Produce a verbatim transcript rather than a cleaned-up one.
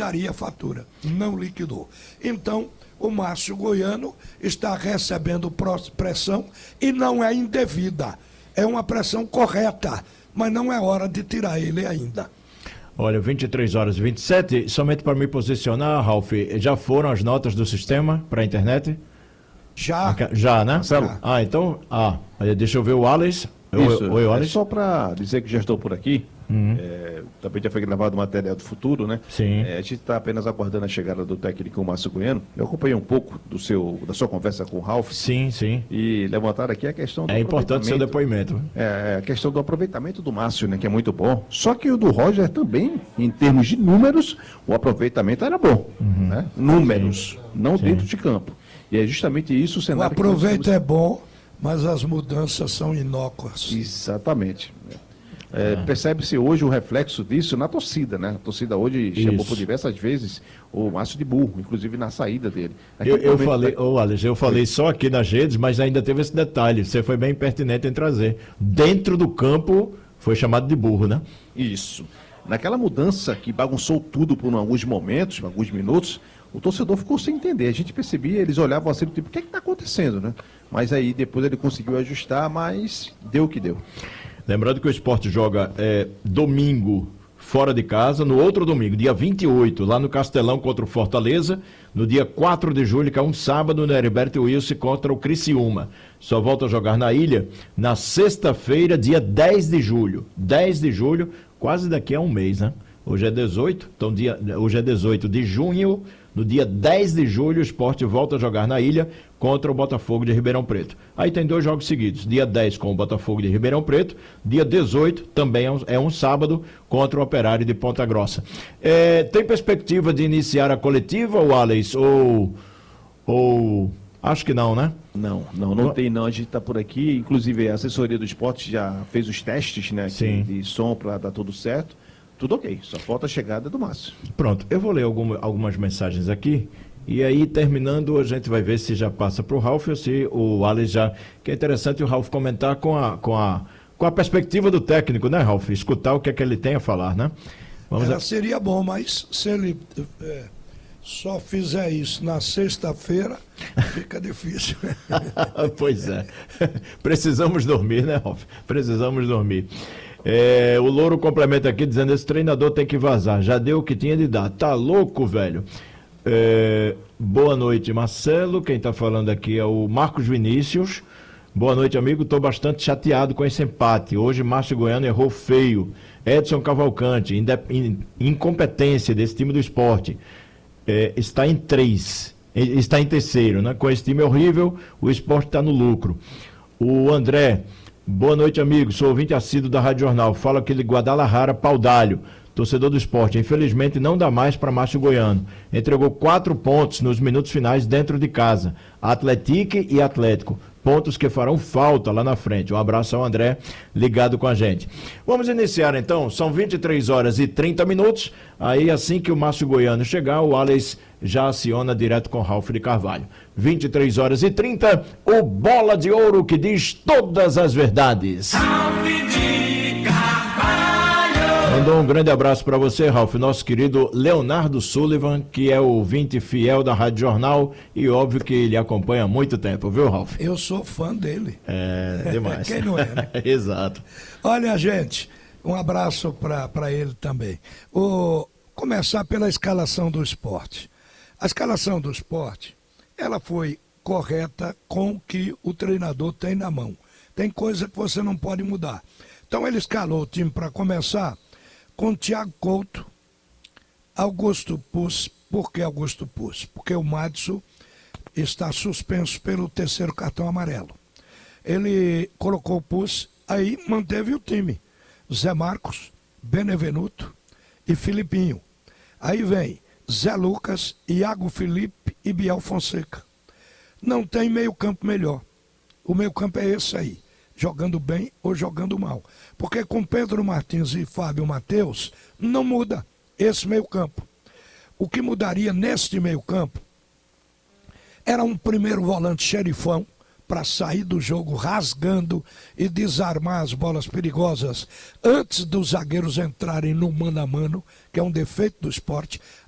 liquidaria a fatura. Não liquidou. Então, o Márcio Goiano está recebendo pressão e não é indevida. É uma pressão correta, mas não é hora de tirar ele ainda. Olha, vinte e três horas e vinte e sete, somente para me posicionar, Ralf, já foram as notas do sistema para a internet? Já. Já, né? Já. Ah, então, ah, deixa eu ver o Wallace. Isso, Oi, Wallace. é só para dizer que já estou por aqui. Uhum. É, também já foi gravado material do futuro, né? Sim. É, a gente está apenas aguardando a chegada do técnico Márcio Goiano. Eu acompanhei um pouco do seu, da sua conversa com o Ralf. Sim, sim. E levantaram aqui a questão do É importante seu depoimento. É, a questão do aproveitamento do Márcio, né? Que é muito bom. Só que o do Roger também, em termos de números, o aproveitamento era bom. Uhum. Né? Números, sim. Não sim. Dentro de campo. E é justamente isso o cenário. O aproveito é bom, mas as mudanças são inócuas. Exatamente. É, ah. Percebe-se hoje o reflexo disso na torcida, né? A torcida hoje chamou Isso. por diversas vezes o Márcio de burro, inclusive na saída dele. Eu, eu falei, ô da... Alex, eu falei só aqui nas redes, mas ainda teve esse detalhe. Você foi bem pertinente em trazer. Dentro do campo foi chamado de burro, né? Isso. Naquela mudança que bagunçou tudo por alguns momentos, por alguns minutos, o torcedor ficou sem entender. A gente percebia, eles olhavam assim, tipo, o que é que está acontecendo, né? Mas aí depois ele conseguiu ajustar, mas deu o que deu. Lembrando que o Sport joga é, domingo fora de casa, no outro domingo, dia vinte e oito, lá no Castelão contra o Fortaleza, no dia quatro de julho, que é um sábado, no Heriberto Wilson contra o Criciúma. Só volta a jogar na Ilha na sexta-feira, dia dez de julho. dez de julho, quase daqui a um mês, né? Hoje é dezoito, então dia, hoje é dezoito de junho, no dia dez de julho o Sport volta a jogar na Ilha contra o Botafogo de Ribeirão Preto. Aí tem dois jogos seguidos, dia dez com o Botafogo de Ribeirão Preto, dia dezoito também é um, é um sábado contra o Operário de Ponta Grossa. É, tem perspectiva de iniciar a coletiva, Wallace, ou... ou... Acho que não, né? Não, não, não tem não, a gente está por aqui, inclusive a assessoria do esporte já fez os testes, né, Sim. de som para dar tudo certo. Tudo ok, só falta a chegada do Márcio. Pronto, eu vou ler alguma, algumas mensagens aqui, e aí terminando a gente vai ver se já passa para o Ralf ou se o Alex já... Que é interessante o Ralf comentar com a, com a, com a perspectiva do técnico, né, Ralf? Escutar o que é que ele tem a falar, né? Vamos Era, a... Seria bom, mas se ele é, só fizer isso na sexta-feira, fica difícil. Pois é. Precisamos dormir, né, Ralf? Precisamos dormir. É, o Louro complementa aqui dizendo: esse treinador tem que vazar, já deu o que tinha de dar, tá louco, velho. É, boa noite, Marcelo. Quem tá falando aqui é o Marcos Vinícius. Boa noite, amigo. Tô bastante chateado com esse empate. Hoje Márcio Goiano errou feio. Edson Cavalcante, in, incompetência desse time do esporte. É, está em três, está em terceiro, né? Com esse time horrível, o esporte está no lucro. O André: boa noite, amigo. Sou ouvinte assíduo da Rádio Jornal. Fala aqui de Guadalajara, Paudalho, torcedor do esporte. Infelizmente não dá mais para Márcio Goiano. Entregou quatro pontos nos minutos finais dentro de casa. Atletique e Atlético. Pontos que farão falta lá na frente. Um abraço ao André, ligado com a gente. Vamos iniciar então, são vinte e três horas e trinta minutos. Aí assim que o Márcio Goiano chegar, o Alex já aciona direto com o Ralf de Carvalho. vinte e três horas e trinta, o Bola de Ouro que diz todas as verdades. Ralf de Carvalho. Mandou um grande abraço para você, Ralf, nosso querido Leonardo Sullivan, que é ouvinte fiel da Rádio Jornal e óbvio que ele acompanha há muito tempo, viu, Ralf? Eu sou fã dele. É, demais. Quem não é, né? Exato. Olha, gente, um abraço para ele também. Vou começar pela escalação do esporte. A escalação do esporte, ela foi correta com o que o treinador tem na mão. Tem coisa que você não pode mudar. Então ele escalou o time para começar com Thiago Couto, Augusto Pusz. Por que Augusto Pusz? Porque o Madison está suspenso pelo terceiro cartão amarelo. Ele colocou o Pusz, aí manteve o time. Zé Marcos, Benevenuto e Filipinho. Aí vem Zé Lucas, Iago Felipe e Biel Fonseca. Não tem meio campo melhor. O meio campo é esse aí, jogando bem ou jogando mal. Porque com Pedro Martins e Fábio Matheus, não muda esse meio campo. O que mudaria neste meio campo era um primeiro volante xerifão para sair do jogo rasgando e desarmar as bolas perigosas antes dos zagueiros entrarem no mano a mano, que é um defeito do esporte.